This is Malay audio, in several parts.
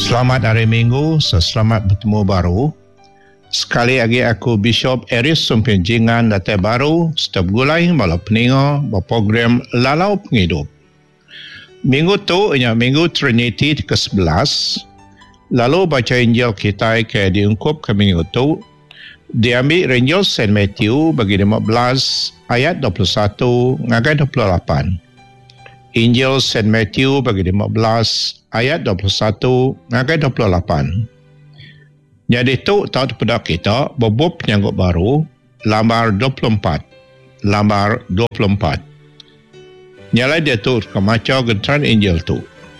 Selamat hari Minggu, selamat bertemu baru. Sekali lagi aku Bishop Eris Sumpenjingan Datai Baru setiap gulai bala peninga berprogram Lalau Penghidup. Minggu tu ialah Minggu Trinity ke-11. Lalu baca Injil kita ke diungkup ke minggu tu. Diambil Injil Saint Matthew bagi 15 ayat 21 ngagai 28. Injil Saint Matthew bagi 15 ayat 21 ngagai 28. Jadi tu tahu kepada kita bobot penyanggut baru lambar 24. Lambar 24. Nyalai dia tu kemaca gentran Injil tu.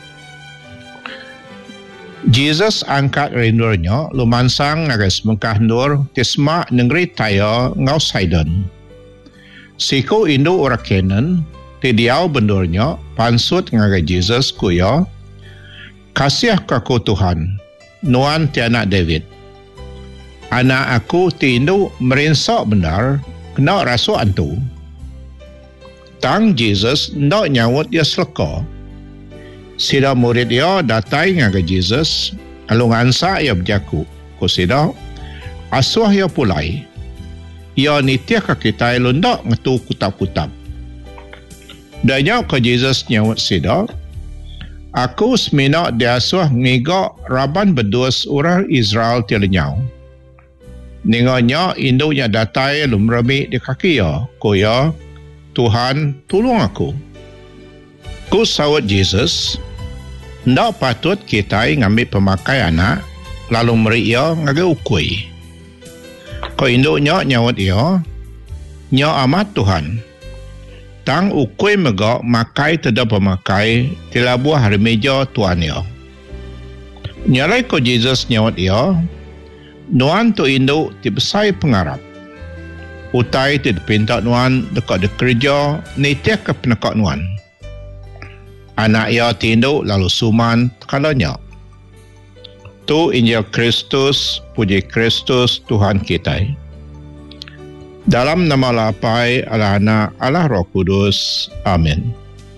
Jesus angkat rindunya lumansang ngagai semengkah nur tisma negeri Taya ngau Sidon. Siku Indo ora Kenan tidiau bendurnya pansut ngagai Jesus kuya kasih kaku Tuhan nuan ti anak David. Anak aku ti Indo merinsak benar kena rasu antu. Tang Jesus ndak nyawut dia seleka. Sida murid dia datai ngagai Jesus alungansa ia berjaku. Ku sida asuh ia pulai. Ia nitia ka kita lundak ngetu kutap-kutap. Danya ke Jesus nyawut sida, aku semina diasuh ngigak raban bedus orang Israel tilenyau. Ninganya indunya datai lumrami di kaki ya, kuya Tuhan tolong aku. Ku sawat Jesus, ndak patut kita ngambil pemakai anak lalu meri ia ngagai ukui. Ko induknya nyawat ia, nya amat Tuhan. Tang ukui megak makai tidak pemakai tilabuah hari meja tuan ia. Nyalai ko Jesus nyawat ia, nuan tu induk tibesai pengarap. Utai ti dipinta nuan dekat de kerja nitiak ke penekak nuan. Anak ia tinduk lalu suman kalanya. Tu Injil Kristus, puji Kristus Tuhan kita. Dalam nama Lapai, Allah Anak, Allah Roh Kudus. Amin.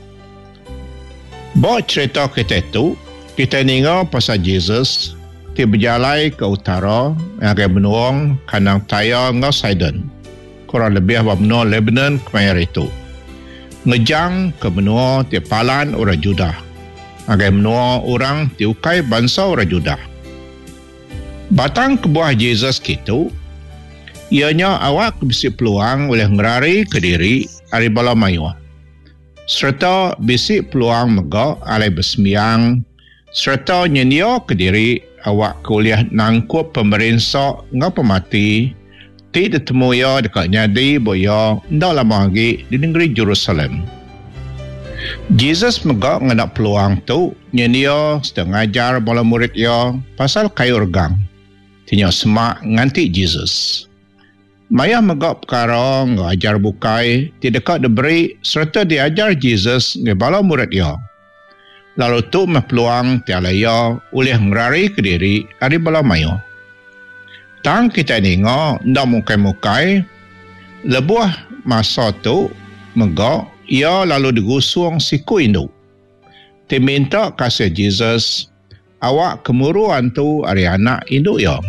Bawa cerita kita tu, kita dengar pasal Jesus ti berjalai ke utara ngagai benuang kanang Taya ngau Sidon. Kurang lebih benua Lebanon kemayar itu. Ngejang ke benua ti palan orang Judah. Ngagai benua orang ti ukai bangsa orang Judah. Batang kebuah Jesus gitu, ianya awak bisi peluang oleh ngerari ke diri ari bala mayuah. Serta bisi peluang megak alai besmiang, serta nyendia ke diri awak kuliah nangkup pemerintah ngau pemati, ti ditemu ya dekat nyadi boya ndak lama lagi di negeri Jerusalem. Jesus megak ngenak peluang tu, nyendia sedang ngajar bala murid ya pasal kayu regang. Tinya semak nganti Jesus. Maya megak perkara ngajar bukai, tidak diberi serta diajar Jesus nge bala murid ya. Lalu tu peluang tiala ya oleh ngerari ke diri ari bala mayo. Tang kita dengar ndak mukai-mukai, lebuah masa tu megak ia lalu digusung siku induk. Ti minta kasih Jesus awak kemuruan tu ari anak induk ya.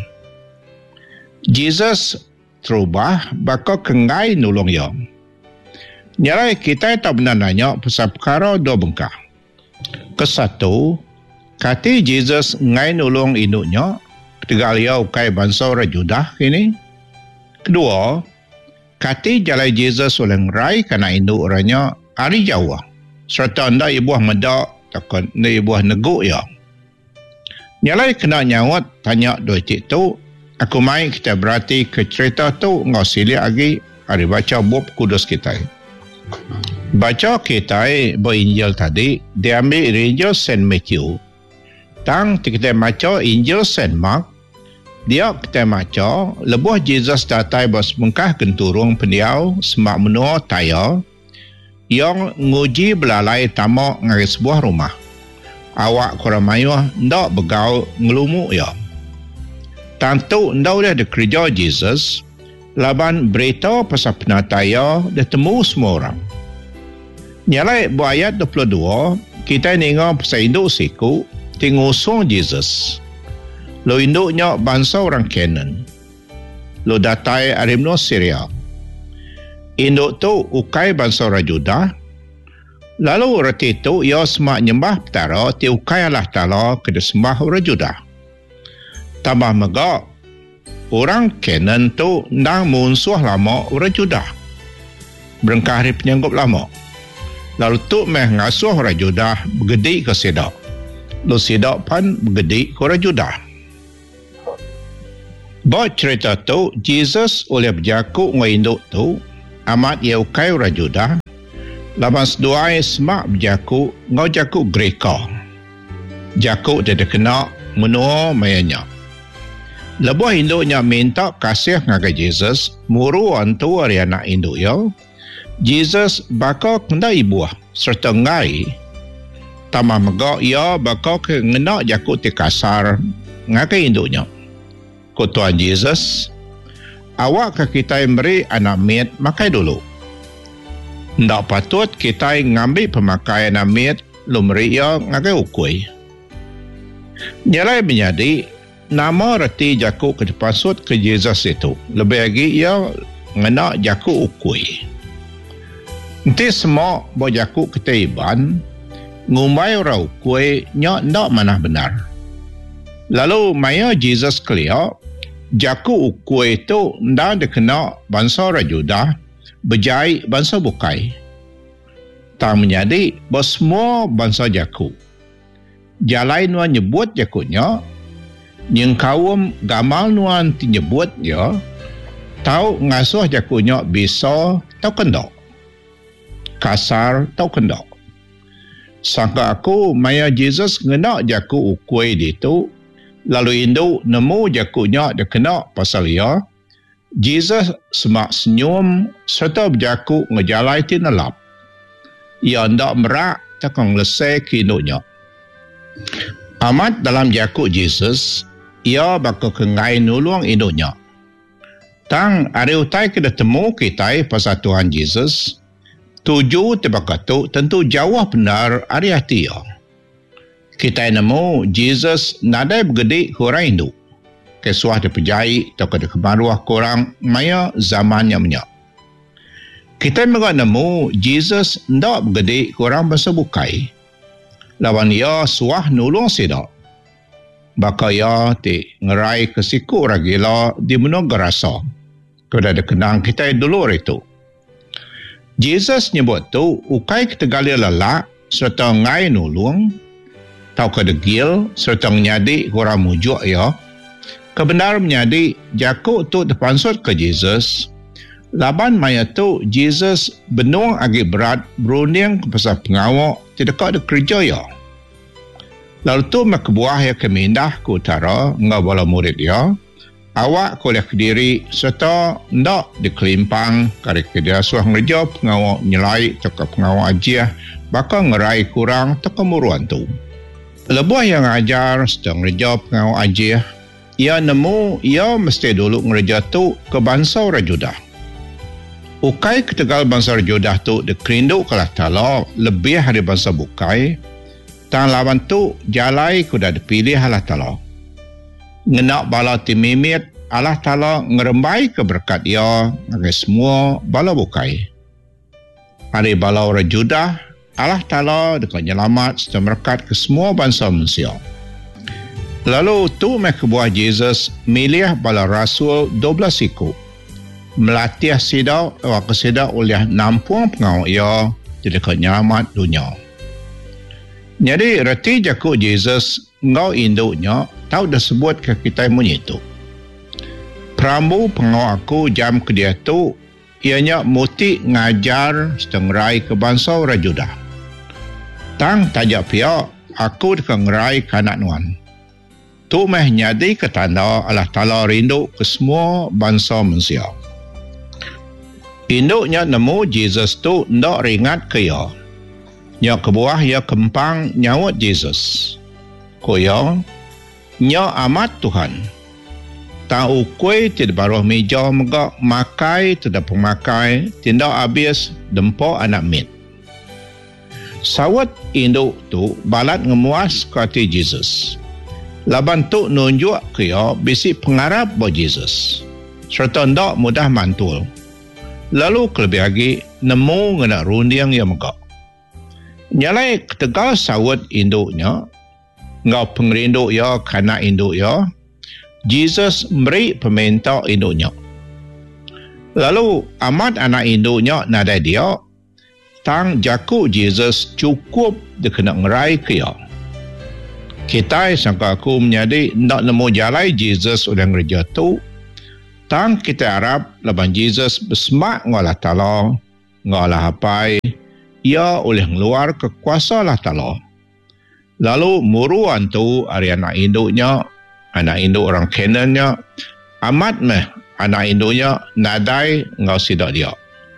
Jesus terubah bakal kengai nulung ya. Nyalai kita tak benar nanya pasal perkara dua bengkah. Kesatu, kati Jesus ngai nulung induknya, tegal ya ukai bangsa orang Judah ini. Kedua, kati jalai Jesus oleh ngerai kana induk orangnya ari Jawa. Serta anda ibuah medak takut anda ibuah neguk ya. Nyalai kena nyawat tanya dua cik tu. Aku mai kita berarti ke cerita tu ngau silik lagi hari baca bab kudus kita. Baca kita Injil tadi diambil Injil Saint Matthew. Tang kita baca Injil Saint Mark, dia kita baca lebuh Jesus datai bos mengkah kenturung pendiau semak menua Taya yang nguji belalai tamak ngari sebuah rumah. Awak kurang mayuh ndak begau ngelumuk ya. Tentu ndak dah kerja Jesus, laban berita pasal penataya dah temu semua orang. Nyalai buat ayat 22, kita dengar pasal induk siku, tingusung Jesus. Lo induknya bangsa orang Canaan. Lo datai arimno Syria. Induk tu ukai bangsa orang Judah. Lalu reti tu ia semak nyembah petara ti ukai Allah Ta'ala kena sembah orang Judah. Tambah megak, orang Canaan tu ndang munsuh lama orang Judah. Berengkah hari penyanggup lama. Lalu tu meh ngasuh orang Judah bergedik ke Sedak. Lo Sedak pun bergedik ke orang Judah. Buat cerita tu, Jesus oleh berjakuk dengan induk tu, amat ia ukai orang Judah. Laban seduai semak berjakuk ngau jakuk Greka. Jakuk dia kena menua mayanya. Lebuh induknya minta kasih ngagai Jesus, muru antu hari anak induk ya. Jesus bakal kena ibuah serta ngai. Tamah megak ia bakal kena jakuk ti kasar ngagai induknya. Ko Tuhan Jesus, awak ke kita beri anak miat makai dulu. Ndak patut kita ngambil pemakaian amit lumri ia ngagai ukui. Nyalai menjadi nama reti jakuk ke pasut ke Jesus itu. Lebih lagi ia ngena jakuk ukui. Nanti semua buat jakuk ketaiban ngumbai orang ukui nyak ndak manah benar. Lalu maya Jesus clear jakuk ukui itu ndak dikena bangsa orang Judah berjai bangsa bukai. Tak menjadi bos semua bangsa jakuk. Jalai nuan nyebut jakuknya, yang kaum gamal nuan nyebut dia, tahu ngasuh jakuknya bisa tau kendok. Kasar tau kendok. Sangka aku maya Jesus ngenak jakuk ukui itu, lalu induk nemu jakuknya dia kena pasal ia, Jesus semak senyum serta berjakuk ngejalai tinelap. Ia hendak merak takang lesai kinuknya. Amat dalam jakuk Jesus, ia bakal kengai nulung induknya. Tang hari utai kita temu kita pasal Tuhan Jesus, tuju tebakatu tentu jauh benar hari hati ia. Kita nemu Jesus nadai bergedik kurang induk. Kesuah dipejai atau ke kemaruah korang maya zamannya menyak. Kita mereka nemu Jesus ndak bergedik korang bahasa bukai. Lawan ia suah nulung Sedak. Baka ia ti ngerai kesiku ragila di menung gerasa. Kau dah kenang kita dulu itu. Jesus nyebut tu ukai ketegali lelak serta ngai nulung tau kedegil serta nyadi korang mujuk ia. Kebenar menjadi jakuk tu terpansut ke Jesus. Laban maya tu Jesus benung agak berat berunding ke pasal pengawak tidak ada kerja ya. Lalu tu kebuah yang kemindah ke utara ngau bala murid ya. Awak kuliah kediri serta ndak dikelimpang kari kedia suah ngerja pengawak nyelai atau pengawak ajiah bakal ngerai kurang terkemuruan tu. Lebuah yang ajar serta ngerja pengawak ajiah ia nemu ia mesti dulu ngerja tu ke bangsa orang Judah. Ukai ketegal bangsa orang Judah tu dikerinduk ke Allah Ta'ala lebih dari bangsa bukai. Tang lawan tu jalai kuda dipilih Allah Ta'ala. Ngenak bala timimit Allah Ta'ala ngerembai keberkat ia bagi semua bala bukai. Hari bala orang Judah Allah Ta'ala dengan nyelamat serta berkat ke semua bangsa manusia. Lalu tu mereka buah Jesus milih bala rasul 12 ikut. Melatih Sedak waktu Sedak oleh 60 pengawal ia jadi kenyelamat dunia. Jadi reti jakuk Jesus ngau induknya tahu dah sebut ke kita menyitu. Perambu pengawal aku jam ke dia tu ianya muti ngajar setengrai ke bangsa orang Judah. Tang tajak pihak aku dekengerai kanak nuan. Tu meh nyadi ketanda Allah Ta'ala rindu ke semua bangsa manusia. Induknya nemu Jesus tu ndak ringat ke ia. Nya kebuah ia kempang nyawat Jesus. Koya nya amat Tuhan. Tahu kue tidak baruh meja megak makai tidak pemakai tindak habis dempo anak mit. Sawat induk tu balat ngemuas ke hati Jesus. Laban tu nunjuk kaya bisi pengarap bo Jesus. Serta ndak mudah mantul. Lalu kelebih lagi nemu ngena rundiang yang megak. Nyalai ketegal sawat induknya, ngau pengerinduk ya kanak induk ya, Jesus beri peminta induknya. Lalu amat anak induknya nadai dia, tang jaku Jesus cukup dia kena ngerai kaya. Kita sangka aku menyadi nak nemu jalai Jesus oleh ngerja tu, tang kita harap laban Jesus bersemak ngolah tala, ngolah hapai, ia oleh ngeluar ke kuasa Allah Ta'ala. Lalu muruan tu hari anak induknya, anak induk orang Kanannya, amat meh anak induknya nadai ngau sidak dia.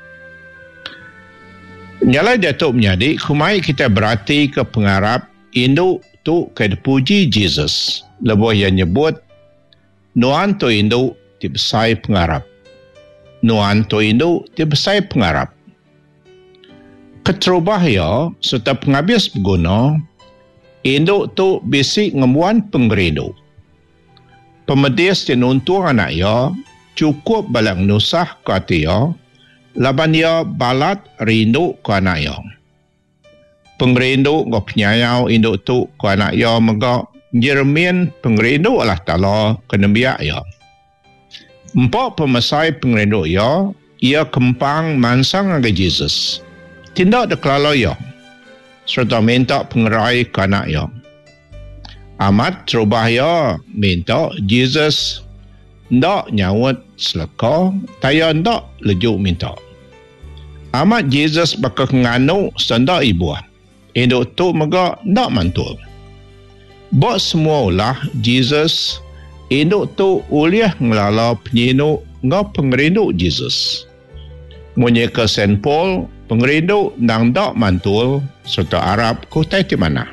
Nyala dia tu menyadi, kumai kita berarti ke pengarap induk tu ke puji Jesus. Lebih yang nyebut, nuan tu induk dibesai pengarap. Nuan tu induk dibesai pengarap. Keterubah ya, serta penghabis berguna, induk tu bisik ngemuan penggerindu. Pemedis dan untung anak ya, cukup balak nusah ke hati ya, laban ya balat rindu ke anak ya. Penggerindu ngau penyayau induk tu ke anak ya megak jermin penggerindu Allah Ta'ala ke nembiak ya. Empat pemesai penggerindu ya, ia kempang mansang dengan Jesus. Tindak deklalo ya, serta minta pengerai ke anak ya. Amat terubah ya, minta Jesus ndak nyawat selaka, taya ndak lejuk minta. Amat Jesus bakal nganu sendak ibu. Induk tu megak ndak mantul. Bak semua ulah Jesus, induk tu uliah ngelala penyinuk ngau pengerinduk Jesus. Munyeka St. Paul, pengerinduk nang ndak mantul serta Arab kutai di mana.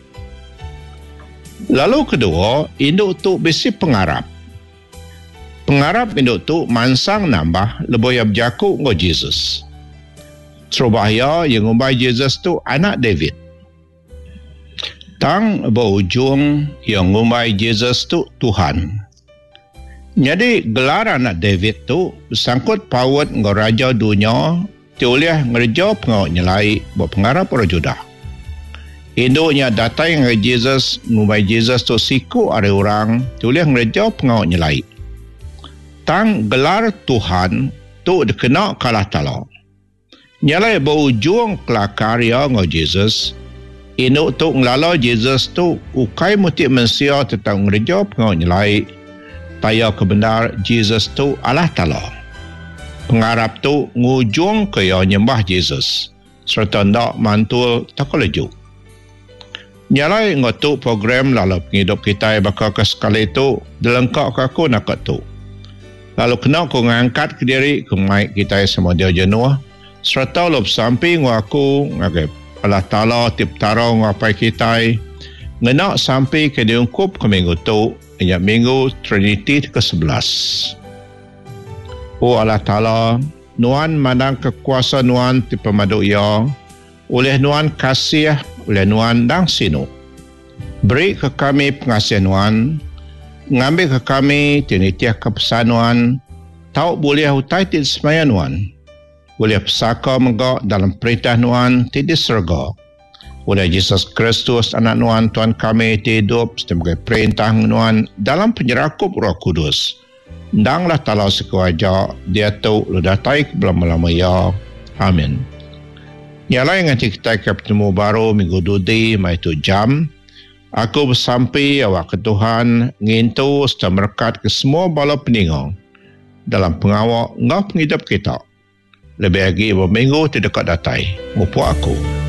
Lalu kedua, induk tu bisi pengarap. Pengarap induk tu mansang nambah lebih berjaku ngau Jesus. Terubahya yang ngumbai Jesus tu anak David. Tang berujung yang ngumbai Jesus tu Tuhan. Jadi gelar anak David tu bersangkut pawat ngau raja dunia tiuliah ngerja pengawat nyelai buat pengarap orang Judah. Induknya datang dengan Jesus, ngumbai Jesus tu siku ada orang tiuliah ngerja pengawat nyelai. Tang gelar Tuhan tu dikena kalah Ta'ala. Nyalai berujung kelakarya ngau Jesus, induk tu ngelala Jesus tu ukai mutik mensia tentang ngerja pengawat nyelai, taya kebenar Jesus tu Allah Ta'ala. Pengarap tu ngujung kaya nyembah Jesus, serta ndak mantul tak lejuk. Nyalai ngotuk program lalu penghidup kita bakal ke sekali tu, dilengkap ke aku nak tu. Lalu kena aku ngangkat ke diri, kumai kita semua dia jenuh, serta lop sampai ngaku ngagai Allah Ta'ala tiptara ngapai kita, ngenak sampai ke diungkup ke minggu tu, inyak minggu Trinity ke-11. Oh Allah Ta'ala, nuan mandang kekuasa nuan ti pemadu ia, oleh nuan kasih, oleh nuan dang sinu. Beri ke kami pengasih nuan, ngambil ke kami tinitiah kepesan nuan, tau boleh hutai ti semaya nuan, boleh pesaka megak dalam perintah nuan ti di surga. Oleh Yesus Kristus anak nuan Tuhan kami ti hidup sebagai perintah nuan dalam penyerakup Roh Kudus. Ndanglah Ta'ala sekuaja dia tu lu datai belum-lama ya. Amin. Yalah yang nanti kita bertemu baru minggu dudi mai tu jam. Aku bersampai awak ke Tuhan ngintu serta merkat ke semua bala peningang dalam pengawak ngau penghidup kita. Lebih lagi berminggu terdekat datai. Mupu aku.